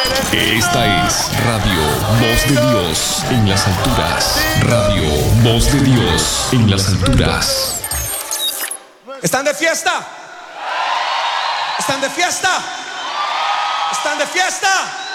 Esta es Radio Voz de Dios en las alturas. Radio Voz de Dios en las alturas. ¿Están de fiesta? ¿Están de fiesta? ¿Están de fiesta?